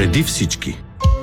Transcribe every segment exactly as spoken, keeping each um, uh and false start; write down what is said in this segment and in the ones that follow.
Преди всички.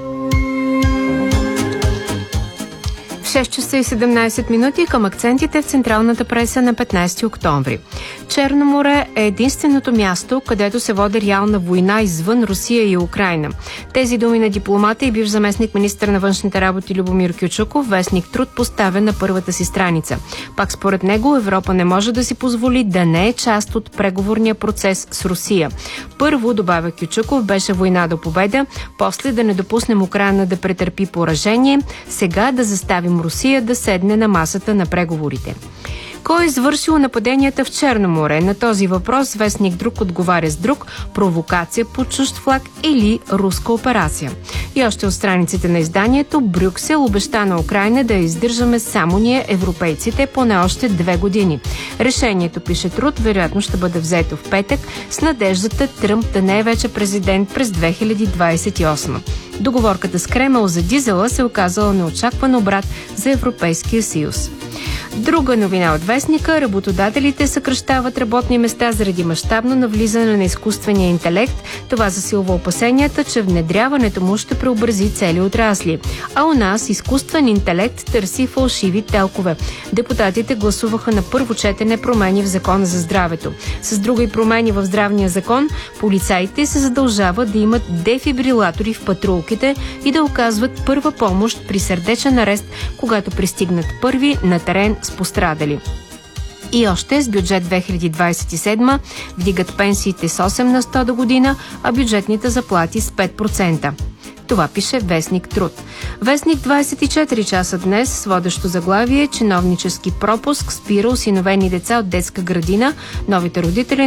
шест часа и седемнайсет минути към акцентите в централната преса на петнайсети октомври. Черно море е единственото място, където се води реална война извън Русия и Украйна. Тези думи на дипломата и бивш заместник министър на външните работи Любомир Кючуков вестник Труд поставя на първата си страница. Пак според него Европа не може да си позволи да не е част от преговорния процес с Русия. Първо, добавя Кючуков, беше война до победа, после да не допуснем Украйна да претърпи поражение, сега да заставим Русия да седне на масата на преговорите. Кой е извършил нападенията в Черно море? На този въпрос вестник Друг отговаря с друг: провокация под чужд флаг или руска операция. И още от страниците на изданието: Брюксел обеща на Украйна да издържаме само ние, европейците, поне още две години. Решението, пише Труд, вероятно ще бъде взето в петък с надеждата Тръмп да не е вече президент през две хиляди двайсет и осма. Договорката с Кремъл за дизела се оказала неочакван обрат за Европейския съюз. Друга новина от вестника: работодателите съкращават работни места заради мащабно навлизане на изкуствения интелект. Това засилва опасенията, че внедряването му ще преобрази цели отрасли. А у нас изкуствен интелект търси фалшиви телкове. Депутатите гласуваха на първо четене промени в Закона за здравето. С други промени в здравния закон, полицаите се задължават да имат дефибрилатори в патрулките и да оказват първа помощ при сърдечен арест, когато пристигнат първи на терен с пострадали. И още с бюджет две хиляди двайсет и седма вдигат пенсиите с осем на сто до година, а бюджетните заплати с пет процента. Това пише вестник Труд. Вестник двайсет и четири часа днес с водещо заглавие: чиновнически пропуск спира осиновени деца от детска градина. Новите родители